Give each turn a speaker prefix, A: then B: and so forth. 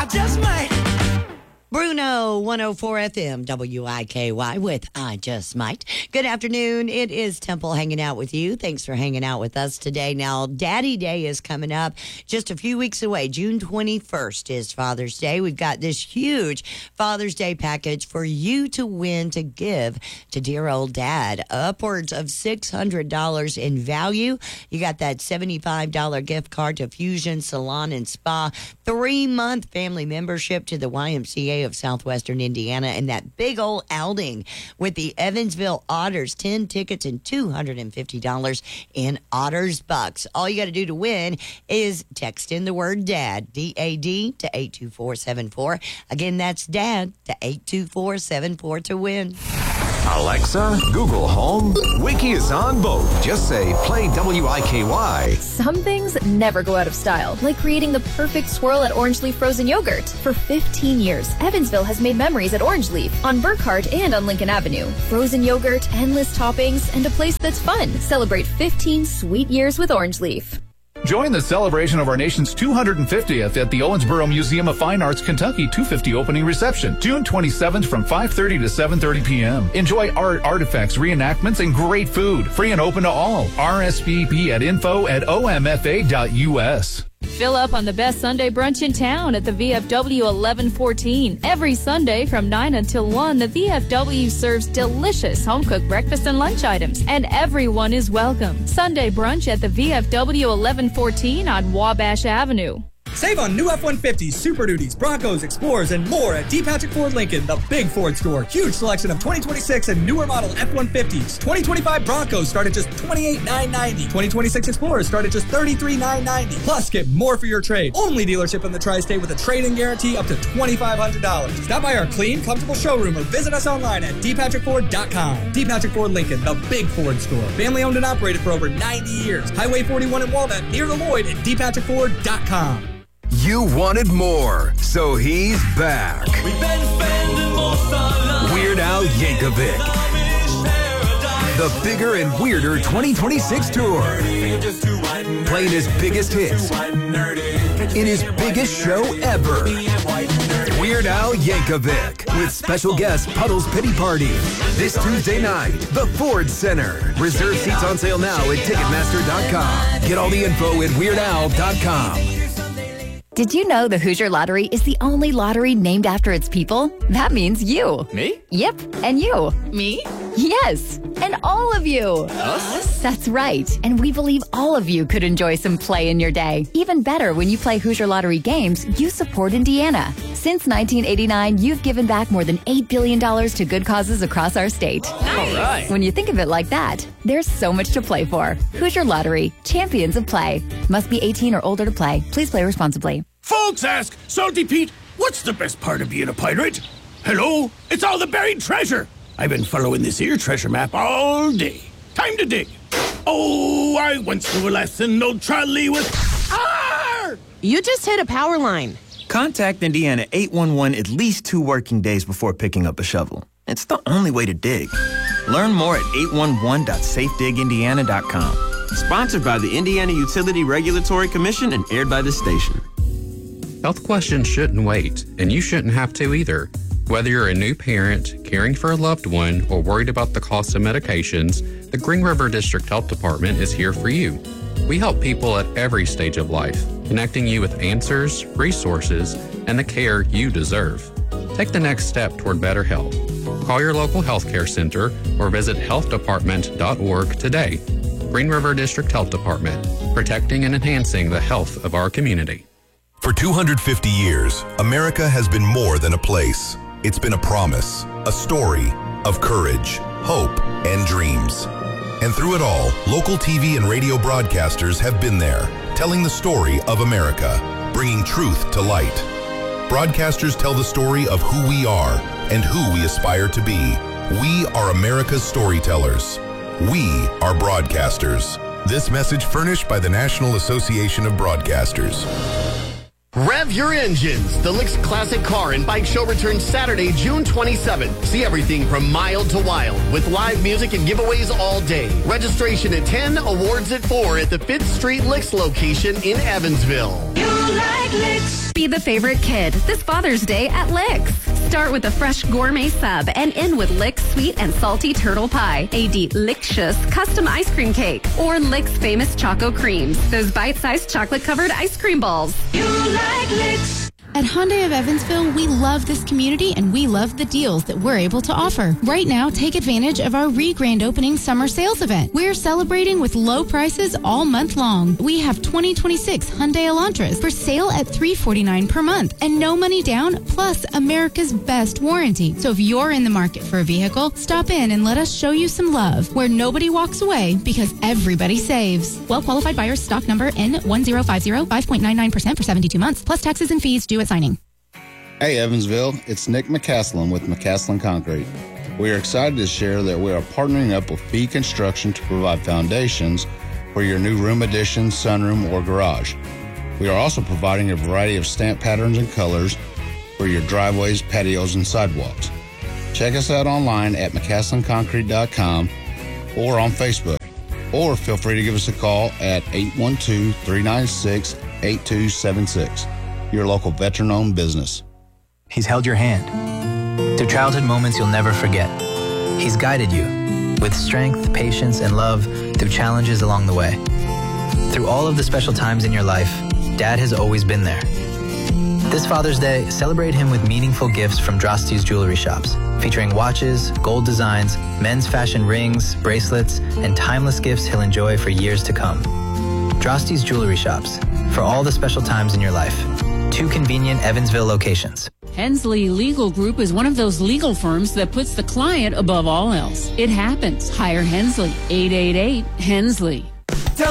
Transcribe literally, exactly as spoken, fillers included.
A: just might.
B: Bruno, one oh four F M, W I K Y with I Just Might. Good afternoon. It is Temple hanging out with you. Thanks for hanging out with us today. Now, Daddy Day is coming up just a few weeks away. June twenty-first is Father's Day. We've got this huge Father's Day package for you to win to give to dear old dad. Upwards of six hundred dollars in value. You got that seventy-five dollars gift card to Fusion Salon and Spa, three-month family membership to the Y M C A of Southwestern Indiana, and that big old outing with the Evansville Otters, ten tickets and two hundred fifty dollars in Otters Bucks. All you got to do to win is text in the word DAD, D A D, to eight two four seven four. Again, that's DAD to eight two four seven four to win.
C: Alexa, Google Home, Wiki is on both. Just say, play W I K Y.
D: Some things never go out of style, like creating the perfect swirl at Orange Leaf frozen yogurt. For fifteen years, Evansville has made memories at Orange Leaf, on Burkhart and on Lincoln Avenue. Frozen yogurt, endless toppings, and a place that's fun. Celebrate fifteen sweet years with Orange Leaf.
E: Join the celebration of our nation's two hundred fiftieth at the Owensboro Museum of Fine Arts, Kentucky two fifty opening reception, June twenty-seventh from five thirty to seven thirty p.m. Enjoy art, artifacts, reenactments, and great food. Free and open to all. R S V P at info at O M F A dot U S.
F: Fill up on the best Sunday brunch in town at the V F W eleven fourteen. Every Sunday from nine until one, the V F W serves delicious home-cooked breakfast and lunch items, and everyone is welcome. Sunday brunch at the V F W eleven fourteen on Wabash Avenue.
G: Save on new F one fifties, Super Duties, Broncos, Explorers, and more at D. Patrick Ford Lincoln, the big Ford store. Huge selection of twenty twenty-six and newer model F one fifties. twenty twenty-five Broncos start at just twenty-eight thousand nine hundred ninety dollars. twenty twenty-six Explorers start at just thirty-three thousand nine hundred ninety dollars. Plus, get more for your trade. Only dealership in the Tri-State with a trade-in guarantee up to twenty-five hundred dollars. Stop by our clean, comfortable showroom or visit us online at d patrick ford dot com. D. Patrick Ford Lincoln, the big Ford store. Family owned and operated for over ninety years. Highway forty-one in Walnut, near the Lloyd at d patrick ford dot com.
C: You wanted more, so he's back.
A: We've been spending most our lives.
C: Weird Al Yankovic. The bigger and weirder twenty twenty-six tour. Playing his biggest hits in his biggest show ever. Weird Al Yankovic with special guest Puddle's Pity Party. This Tuesday night, the Ford Center. Reserve seats on sale now at ticketmaster dot com. Get all the info at weird al dot com.
H: Did you know the Hoosier Lottery is the only lottery named after its people? That means you.
I: Me?
H: Yep, and you.
I: Me?
H: Yes, and all of you.
I: Us?
H: That's right, and we believe all of you could enjoy some play in your day. Even better, when you play Hoosier Lottery games, you support Indiana. Since nineteen eighty-nine, you've given back more than eight billion dollars to good causes across our state.
I: Nice. All right.
H: When you think of it like that, there's so much to play for. Hoosier Lottery, champions of play. Must be eighteen or older to play. Please play responsibly.
J: Folks ask, Salty Pete, what's the best part of being a pirate? Hello, it's all the buried treasure. I've been following this here treasure map all day. Time to dig. Oh, I once knew a lesson, no trolley with... Arr!
K: You just hit a power line.
L: Contact Indiana eight one one at least two working days before picking up a shovel. It's the only way to dig. Learn more at eight one one dot safe dig indiana dot com.
M: Sponsored by the Indiana Utility Regulatory Commission and aired by this station.
N: Health questions shouldn't wait, and you shouldn't have to either. Whether you're a new parent, caring for a loved one, or worried about the cost of medications, the Green River District Health Department is here for you. We help people at every stage of life, connecting you with answers, resources, and the care you deserve. Take the next step toward better health. Call your local healthcare center or visit health department dot org today. Green River District Health Department, protecting and enhancing the health of our community.
O: For two hundred fifty years, America has been more than a place. It's been a promise, a story of courage, hope, and dreams. And through it all, local T V and radio broadcasters have been there, telling the story of America, bringing truth to light. Broadcasters tell the story of who we are and who we aspire to be. We are America's storytellers. We are broadcasters. This message furnished by the National Association of Broadcasters.
I: Rev your engines. The Licks Classic Car and Bike Show returns Saturday, June twenty-seventh. See everything from mild to wild with live music and giveaways all day. Registration at ten, awards at four at the fifth Street Licks location in Evansville.
P: You like Licks. Be the favorite kid this Father's Day at Licks. Start with a fresh gourmet sub and end with Licks sweet and salty turtle pie, a delicious custom ice cream cake, or Licks famous Choco Creams, those bite-sized chocolate-covered ice cream balls. You like Licks.
Q: At Hyundai of Evansville, we love this community and we love the deals that we're able to offer. Right now, take advantage of our re-grand opening summer sales event. We're celebrating with low prices all month long. We have twenty twenty-six Hyundai Elantras for sale at three hundred forty-nine dollars per month and no money down, plus America's best warranty. So if you're in the market for a vehicle, stop in and let us show you some love where nobody walks away because everybody saves. Well-qualified buyers, stock number N one zero five zero, five point nine nine percent for seventy-two months, plus taxes and fees due at signing.
R: Hey Evansville, it's Nick McCaslin with McCaslin Concrete. We are excited to share that we are partnering up with B Construction to provide foundations for your new room addition, sunroom, or garage. We are also providing a variety of stamp patterns and colors for your driveways, patios, and sidewalks. Check us out online at McCaslin Concrete dot com or on Facebook, or feel free to give us a call at eight one two, three nine six, eight two seven six. Your local veteran-owned business.
S: He's held your hand through childhood moments you'll never forget. He's guided you with strength, patience, and love through challenges along the way. Through all of the special times in your life, Dad has always been there. This Father's Day, celebrate him with meaningful gifts from Drosty's Jewelry Shops, featuring watches, gold designs, men's fashion rings, bracelets, and timeless gifts he'll enjoy for years to come. Drosty's Jewelry Shops, for all the special times in your life. Two convenient Evansville locations.
T: Hensley Legal Group is one of those legal firms that puts the client above all else. It happens. Hire Hensley. eight eight eight, Hensley.